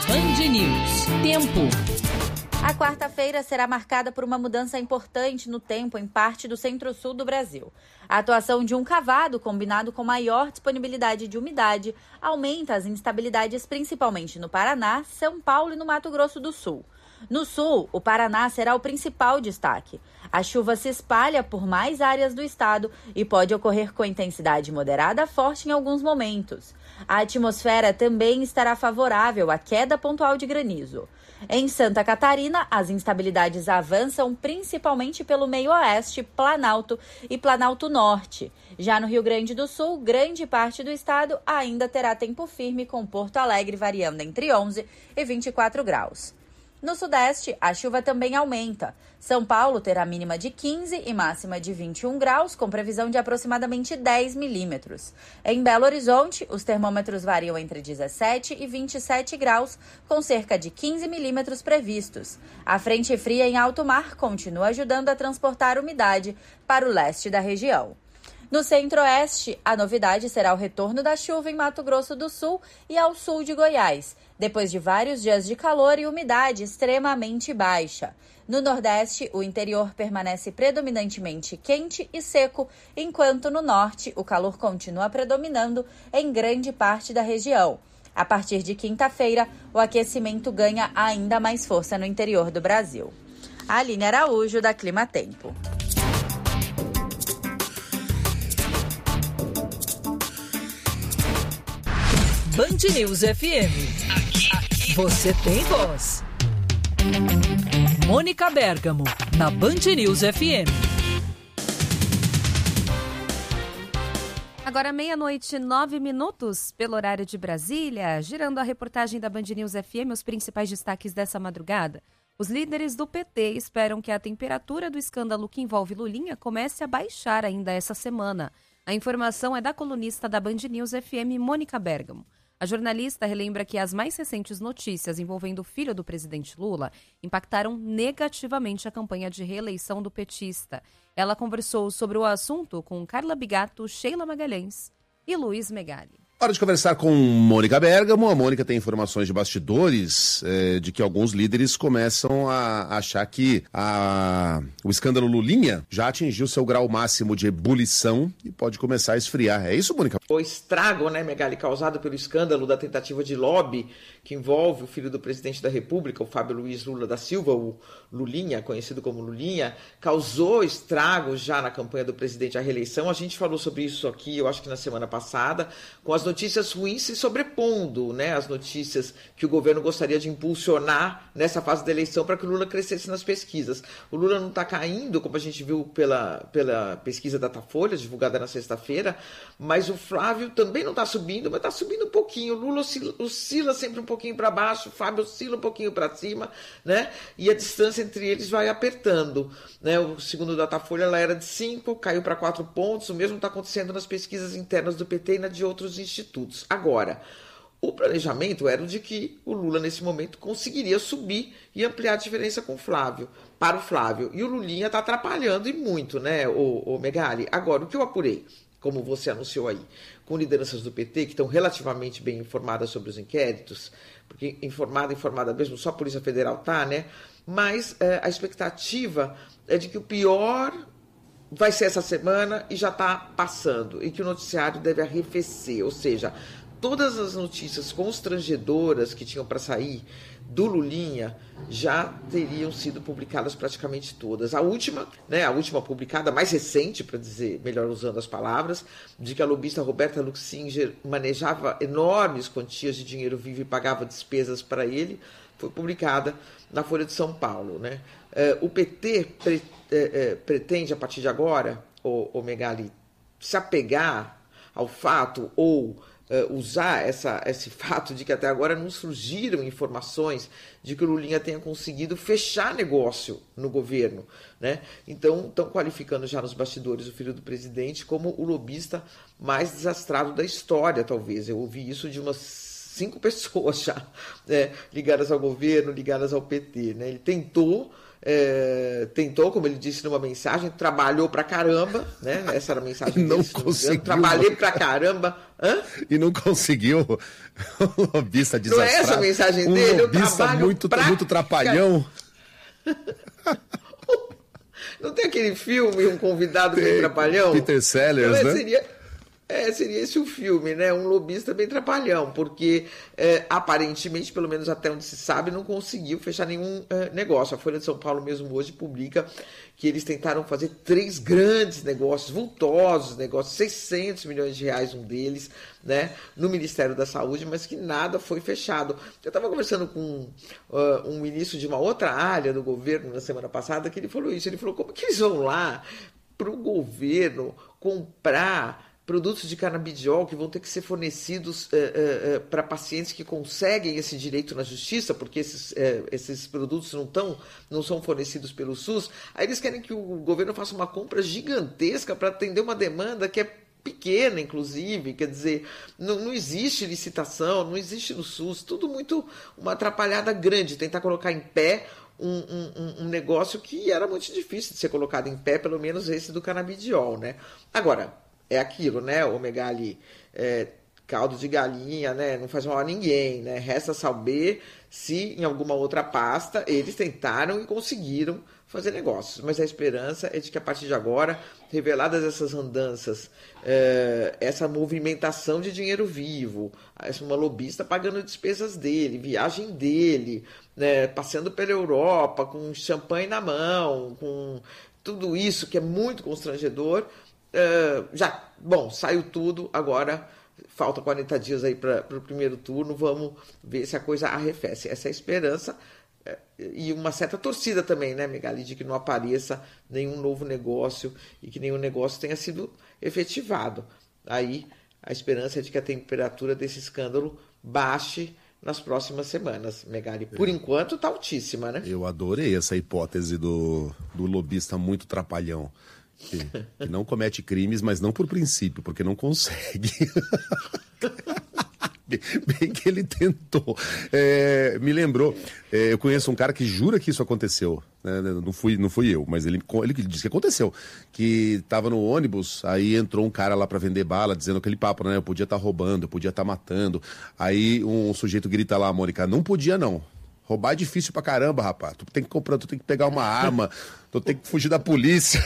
Band News. Tempo. A quarta-feira será marcada por uma mudança importante no tempo em parte do centro-sul do Brasil. A atuação de um cavado, combinado com maior disponibilidade de umidade, aumenta as instabilidades principalmente no Paraná, São Paulo e no Mato Grosso do Sul. No sul, o Paraná será o principal destaque. A chuva se espalha por mais áreas do estado e pode ocorrer com intensidade moderada a forte em alguns momentos. A atmosfera também estará favorável à queda pontual de granizo. Em Santa Catarina, as instabilidades avançam principalmente pelo meio-oeste, Planalto e Planalto Norte. Já no Rio Grande do Sul, grande parte do estado ainda terá tempo firme, com Porto Alegre variando entre 11 e 24 graus. No sudeste, a chuva também aumenta. São Paulo terá mínima de 15 e máxima de 21 graus, com previsão de aproximadamente 10 milímetros. Em Belo Horizonte, os termômetros variam entre 17 e 27 graus, com cerca de 15 milímetros previstos. A frente fria em alto mar continua ajudando a transportar umidade para o leste da região. No centro-oeste, a novidade será o retorno da chuva em Mato Grosso do Sul e ao sul de Goiás, depois de vários dias de calor e umidade extremamente baixa. No nordeste, o interior permanece predominantemente quente e seco, enquanto no norte o calor continua predominando em grande parte da região. A partir de quinta-feira, o aquecimento ganha ainda mais força no interior do Brasil. Aline Araújo, da Clima Tempo. Band News FM. Aqui você tem voz. Mônica Bergamo, na Band News FM. Agora 00:09, pelo horário de Brasília, girando a reportagem da Band News FM, os principais destaques dessa madrugada. Os líderes do PT esperam que a temperatura do escândalo que envolve Lulinha comece a baixar ainda essa semana. A informação é da colunista da Band News FM, Mônica Bergamo. A jornalista relembra que as mais recentes notícias envolvendo o filho do presidente Lula impactaram negativamente a campanha de reeleição do petista. Ela conversou sobre o assunto com Carla Bigato, Sheila Magalhães e Luiz Megali. Hora de conversar com Mônica Bergamo. A Mônica tem informações de bastidores de que alguns líderes começam a achar que o escândalo Lulinha já atingiu seu grau máximo de ebulição e pode começar a esfriar. É isso, Mônica? O estrago, Megali, causado pelo escândalo da tentativa de lobby que envolve o filho do presidente da República, o Fábio Luiz Lula da Silva, o Lulinha, conhecido como Lulinha, causou estrago já na campanha do presidente à reeleição. A gente falou sobre isso aqui, eu acho que na semana passada, com as notícias ruins se sobrepondo, as notícias que o governo gostaria de impulsionar nessa fase da eleição para que o Lula crescesse nas pesquisas. O Lula não está caindo, como a gente viu pela pesquisa Datafolha, divulgada na sexta-feira, mas o Flávio também não está subindo, mas está subindo um pouquinho. O Lula oscila sempre um pouquinho para baixo, o Fábio oscila um pouquinho para cima, e a distância entre eles vai apertando. O segundo Datafolha ela era de 5, caiu para 4 pontos, o mesmo está acontecendo nas pesquisas internas do PT e na de outros institutos. Agora, o planejamento era o de que o Lula, nesse momento, conseguiria subir e ampliar a diferença para o Flávio. E o Lulinha está atrapalhando e muito, o Megali. Agora, o que eu apurei, como você anunciou aí, com lideranças do PT que estão relativamente bem informadas sobre os inquéritos, porque informada mesmo, só a Polícia Federal está, mas a expectativa é de que o pior vai ser essa semana e já está passando, e que o noticiário deve arrefecer, ou seja, todas as notícias constrangedoras que tinham para sair do Lulinha já teriam sido publicadas praticamente todas. A última publicada, mais recente, para dizer, melhor usando as palavras, de que a lobista Roberta Luxinger manejava enormes quantias de dinheiro vivo e pagava despesas para ele, foi publicada na Folha de São Paulo. O PT pretende, a partir de agora, o Megali, se apegar ao fato ou usar esse fato de que até agora não surgiram informações de que o Lulinha tenha conseguido fechar negócio no governo. Então, estão qualificando já nos bastidores o filho do presidente como o lobista mais desastrado da história, talvez. Eu ouvi isso de umas 5 pessoas já ligadas ao governo, ligadas ao PT, né? Ele tentou, como ele disse numa mensagem, trabalhou pra caramba, né? Essa era a mensagem dele. Não conseguiu. Trabalhei pra caramba. Hã? E não conseguiu. O lobista desastrado. Não é essa a mensagem dele? Lobista muito trapalhão. Não tem aquele filme, Um Convidado Bem Trapalhão? Peter Sellers, então, né? Seria esse o filme, né? Um lobista bem trapalhão, porque aparentemente, pelo menos até onde se sabe, não conseguiu fechar nenhum negócio. A Folha de São Paulo mesmo hoje publica que eles tentaram fazer 3 grandes negócios, vultosos negócios, 600 milhões de reais um deles, né? No Ministério da Saúde, mas que nada foi fechado. Eu estava conversando com um ministro de uma outra área do governo na semana passada, que ele falou isso. Ele falou, como que eles vão lá para o governo comprar produtos de canabidiol que vão ter que ser fornecidos para pacientes que conseguem esse direito na justiça, porque esses produtos não são fornecidos pelo SUS. Aí eles querem que o governo faça uma compra gigantesca para atender uma demanda que é pequena, inclusive, quer dizer, não existe licitação, não existe no SUS, tudo muito uma atrapalhada grande, tentar colocar em pé um negócio que era muito difícil de ser colocado em pé, pelo menos esse do canabidiol, né? Agora, é aquilo, né, o Megali, caldo de galinha, né, não faz mal a ninguém, né, resta saber se em alguma outra pasta eles tentaram e conseguiram fazer negócios, mas a esperança é de que a partir de agora, reveladas essas andanças, essa movimentação de dinheiro vivo, uma lobista pagando despesas dele, viagem dele, né, passeando pela Europa com champanhe na mão, com tudo isso que é muito constrangedor. Saiu tudo, agora falta 40 dias aí para o primeiro turno, vamos ver se a coisa arrefece. Essa é a esperança e uma certa torcida também, né, Megali, de que não apareça nenhum novo negócio e que nenhum negócio tenha sido efetivado. Aí a esperança é de que a temperatura desse escândalo baixe nas próximas semanas, Megali. Por enquanto está altíssima, né? Eu adorei essa hipótese do lobista muito trapalhão. Que não comete crimes, mas não por princípio, porque não consegue. Bem que ele tentou. Me lembrou, eu conheço um cara que jura que isso aconteceu, né? Não fui eu, mas ele disse que aconteceu, que estava no ônibus, aí entrou um cara lá para vender bala, dizendo aquele papo, né? Eu podia estar roubando, eu podia estar matando. Aí um sujeito grita lá, Mônica, não podia não. Roubar é difícil pra caramba, rapaz. Tu tem que pegar uma arma, tu tem que fugir da polícia.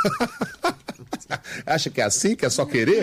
Acha que é assim, que é só querer?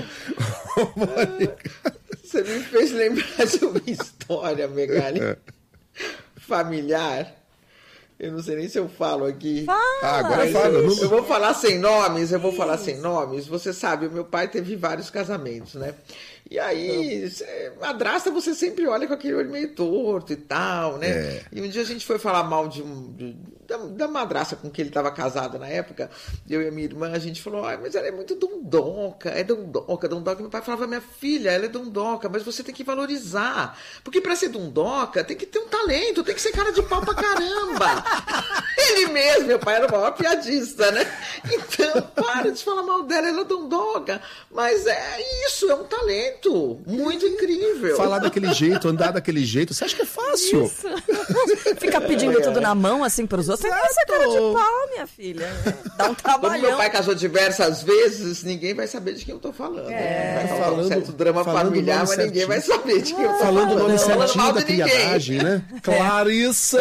Você me fez lembrar de uma história, Megali, familiar. Eu não sei nem se eu falo aqui. Fala! Agora fala. Eu vou falar sem nomes, Você sabe, o meu pai teve vários casamentos, né? E aí, madrasta, você sempre olha com aquele olho meio torto e tal, né? E um dia a gente foi falar mal da madrasta com que ele estava casado na época. Eu e a minha irmã, a gente falou, mas ela é muito dondoca, dondoca. Meu pai falava, minha filha, ela é dondoca, mas você tem que valorizar. Porque pra ser dondoca, tem que ter um talento, tem que ser cara de pau pra caramba. Ele mesmo, meu pai era o maior piadista, né? Então, para de falar mal dela, ela é dondoca. Mas é isso, é um talento muito incrível. Falar daquele jeito, andar daquele jeito, você acha que é fácil? Isso. Ficar pedindo tudo na mão, assim, pros outros. Você tem essa cara de pau, minha filha. Dá um trabalhão. Como meu pai casou diversas vezes, ninguém vai saber de quem eu tô falando. Vai falar um certo drama familiar, mas ninguém vai saber de quem eu tô falando. Falando o nome certinho da criadagem, né? Clarice!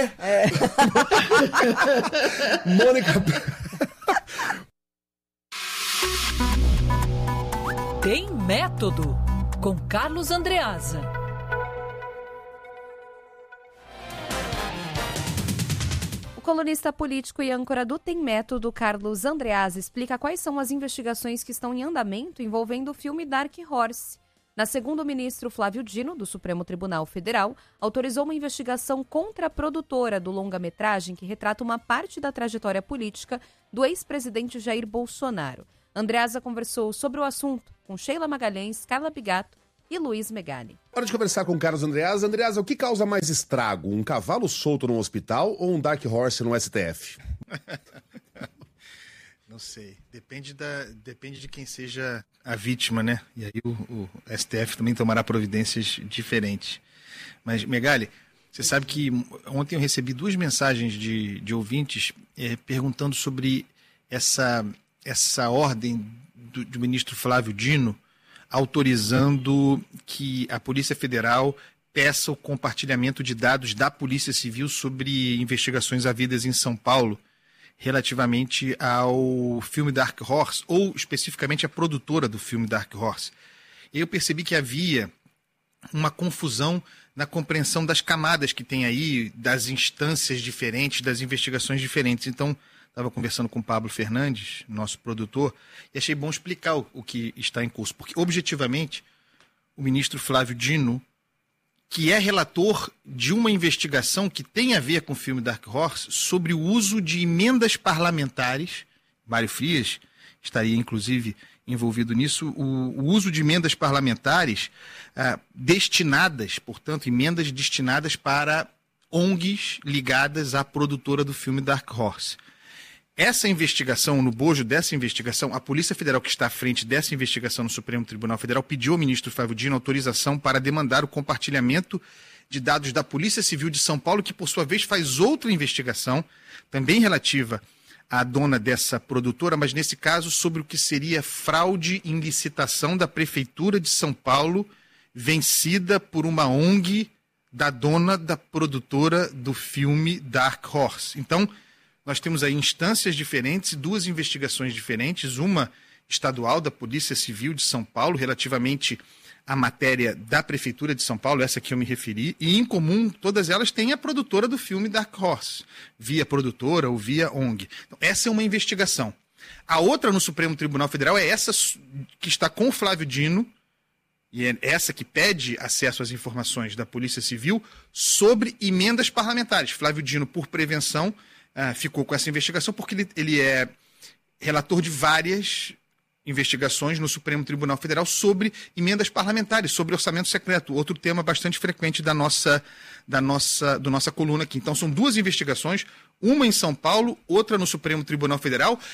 Mônica... Tem Método, com Carlos Andreasa. O colunista político e âncora do Tem Método, Carlos Andreasa, explica quais são as investigações que estão em andamento envolvendo o filme Dark Horse. Na segunda, o ministro Flávio Dino, do Supremo Tribunal Federal, autorizou uma investigação contra a produtora do longa-metragem que retrata uma parte da trajetória política do ex-presidente Jair Bolsonaro. Andreasa conversou sobre o assunto com Sheila Magalhães, Carla Bigato e Luiz Megali. Hora de conversar com Carlos Andreasa. Andreasa, o que causa mais estrago? Um cavalo solto num hospital ou um Dark Horse no STF? Não sei. Depende de quem seja a vítima, né? E aí o STF também tomará providências diferentes. Mas, Megali, você sabe que ontem eu recebi 2 mensagens de ouvintes perguntando sobre essa ordem do ministro Flávio Dino autorizando que a Polícia Federal peça o compartilhamento de dados da Polícia Civil sobre investigações havidas em São Paulo relativamente ao filme Dark Horse, ou especificamente a produtora do filme Dark Horse. Eu percebi que havia uma confusão na compreensão das camadas que tem aí, das instâncias diferentes, das investigações diferentes. Então, estava conversando com o Pablo Fernandes, nosso produtor, e achei bom explicar o que está em curso. Porque, objetivamente, o ministro Flávio Dino, que é relator de uma investigação que tem a ver com o filme Dark Horse, sobre o uso de emendas parlamentares, Mário Frias estaria, inclusive, envolvido nisso, o uso de emendas parlamentares destinadas, portanto, emendas destinadas para ONGs ligadas à produtora do filme Dark Horse. Essa investigação, no bojo dessa investigação, a Polícia Federal que está à frente dessa investigação no Supremo Tribunal Federal pediu ao ministro Flávio Dino autorização para demandar o compartilhamento de dados da Polícia Civil de São Paulo, que por sua vez faz outra investigação, também relativa à dona dessa produtora, mas nesse caso sobre o que seria fraude em licitação da Prefeitura de São Paulo, vencida por uma ONG da dona da produtora do filme Dark Horse. Então, nós temos aí instâncias diferentes, 2 investigações diferentes, uma estadual da Polícia Civil de São Paulo, relativamente à matéria da Prefeitura de São Paulo, essa que eu me referi, e em comum, todas elas têm a produtora do filme Dark Horse, via produtora ou via ONG. Então, essa é uma investigação. A outra no Supremo Tribunal Federal é essa que está com o Flávio Dino, e é essa que pede acesso às informações da Polícia Civil sobre emendas parlamentares. Flávio Dino, por prevenção, ficou com essa investigação porque ele é relator de várias investigações no Supremo Tribunal Federal sobre emendas parlamentares, sobre orçamento secreto, outro tema bastante frequente da nossa coluna aqui. Então são 2 investigações, uma em São Paulo, outra no Supremo Tribunal Federal,